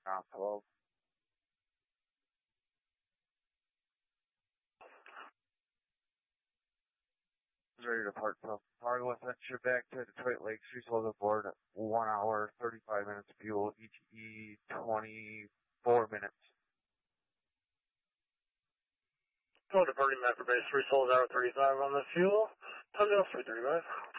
Hello. Ready to park from Harlan. Sent you back to Detroit Lakes. Resold aboard 1 hour, 35 minutes fuel, ETE 24 minutes. Go departing Macro Base, resold hour 35 on the fuel. Time to 335.